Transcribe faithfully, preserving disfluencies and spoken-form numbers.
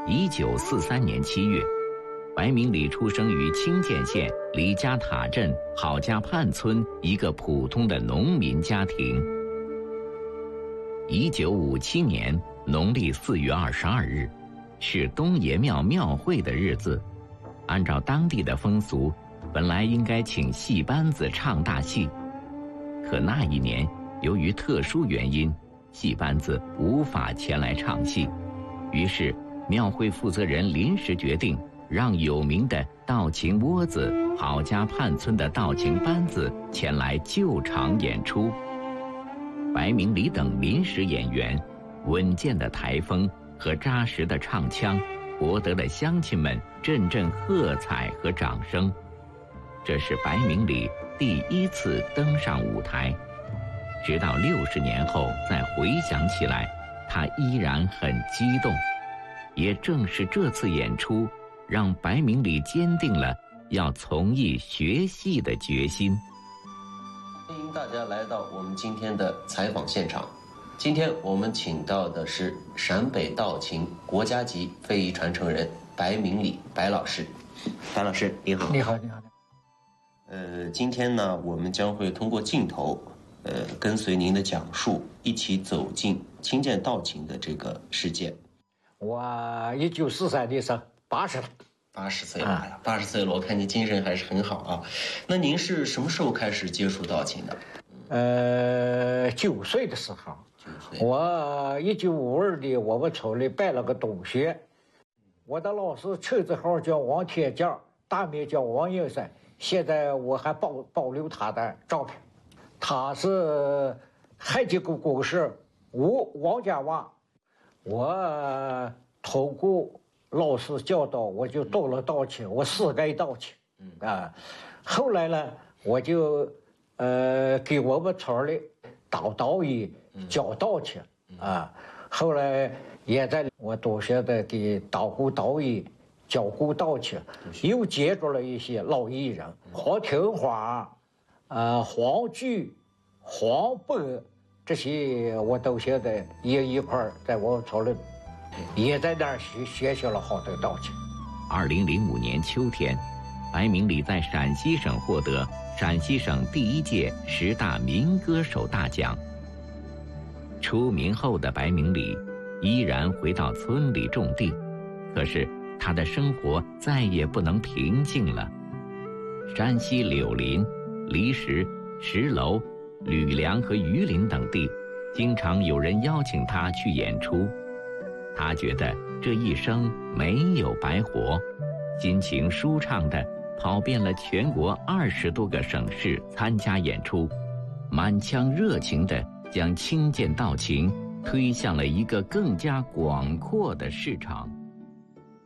一九四三年七月，白明礼出生于清涧县李家塔镇郝家畔村一个普通的农民家庭。一九五七年农历四月二十二日，是东爷庙庙会的日子。按照当地的风俗，本来应该请戏班子唱大戏，可那一年由于特殊原因，戏班子无法前来唱戏，于是庙会负责人临时决定，让有名的道琴窝子郝家畔村的道琴班子前来救场演出。白明礼等临时演员稳健的台风和扎实的唱腔，博得了乡亲们阵阵喝彩和掌声。这是白明礼第一次登上舞台，直到六十年后再回想起来，他依然很激动。也正是这次演出，让白明礼坚定了要从艺学戏的决心。 欢迎大家来到我们今天的采访现场。今天我们请到的是陕北道琴国家级非遗传承人白明礼白老师。白老师你好。 你好你好。 呃，今天呢，我们将会通过镜头，呃，跟随您的讲述，一起走进清涧道琴的这个世界。 我一九四三年生，八十了。 八十岁了，八十岁了，我看你精神还是很好啊。那您是什么时候开始接触道琴的？ 呃，九岁的时候。 九岁。 我一九五二年，我们村里办了个董学，我的老师称字号叫王天将，大名叫王应山，现在我还保保留他的照片。他是海吉沟公社吴王家娃，我通过老师教导，我就懂了道琴，我是该道琴，啊，后来呢，我就呃给我们村里当导演教道琴，啊，后来也在我董学的给当过导演，教过道琴，又接触了一些老艺人，黄庭华，呃，黄菊、黄渤这些，我都现在也一块儿在我村里。也在那儿学学习了好多道琴。 二零零五年秋天，白明礼在陕西省获得陕西省第一届十大民歌手大奖。出名后的白明礼依然回到村里种地，可是他的生活再也不能平静了。山西柳林、离石、石楼、吕梁和榆林等地，经常有人邀请他去演出。他觉得这一生没有白活，心情舒畅地跑遍了全国二十多个省市参加演出，满腔热情地将清涧道琴推向了一个更加广阔的市场。